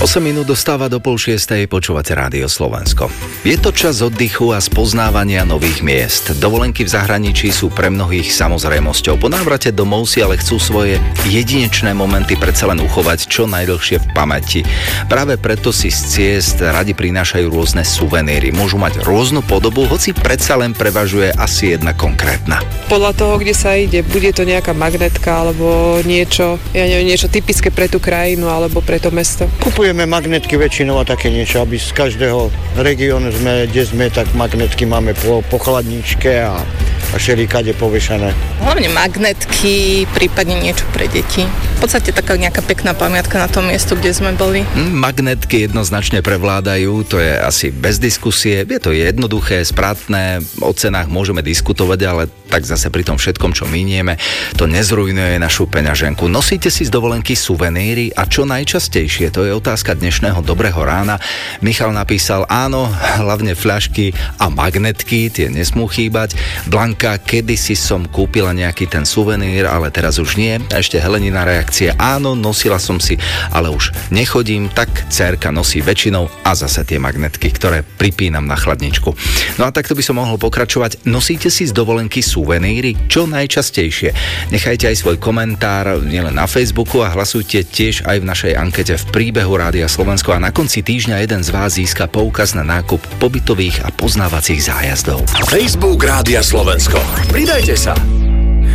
8 minút dostáva do 5:30, počúvate Rádio Slovensko. Je to čas oddychu a spoznávania nových miest. Dovolenky v zahraničí sú pre mnohých samozrejmosťou. Po návrate domov si ale chcú svoje jedinečné momenty predsa len uchovať čo najdlhšie v pamäti. Práve preto si z ciest radi prinášajú rôzne suveníry. Môžu mať rôznu podobu, hoci predsa len prevažuje asi jedna konkrétna. Podľa toho, kde sa ide, bude to nejaká magnetka alebo niečo, niečo typické pre tú krajinu alebo pre to mesto. Kupujeme magnetky väčšinou a také niečo, aby z každého regiónu kde sme, tak magnetky máme po chladničke a všelikade povešané. Hlavne magnetky, prípadne niečo pre deti. V podstate taká nejaká pekná pamiatka na tom miestu, kde sme boli. Magnetky jednoznačne prevládajú, to je asi bez diskusie. Je to jednoduché, spratné, o cenách môžeme diskutovať, ale tak zase pri tom všetkom, čo minieme, to nezrujnuje našu peňaženku. Nosíte si z dovolenky suveníry a čo najčastejšie? To je otázka dnešného Dobrého rána. Michal napísal, áno, hlavne fľašky a magnetky, tie nesmú chýbať. Blanka, kedysi som kúpila nejaký ten suvenír, ale teraz už nie. A ešte Helenina reakcia, áno, nosila som si, ale už nechodím, tak dcérka nosí väčšinou a zase tie magnetky, ktoré pripínam na chladničku. No a takto by som mohol pokračovať. Nosíte si z dovolenky suveníry? Čo najčastejšie? Nechajte aj svoj komentár nielen na Facebooku a hlasujte tiež aj v našej ankete v príbehu Rádia Slovensko a na konci týždňa jeden z vás získa poukaz na nákup pobytových a poznávacích zájazdov. Facebook Rádia Slovensko. Pridajte sa.